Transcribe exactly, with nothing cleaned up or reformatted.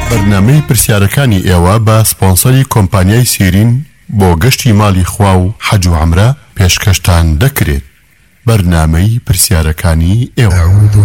بەرنامەی پرسیارەکانی ئێوە بە سپۆنسەری کۆمپانیای سیرین بۆ گەشتی ماڵی خوا و حەج و عومرە پێشکەشتان دەکرێت. بەرنامەی پرسیارەکانی ئێوە.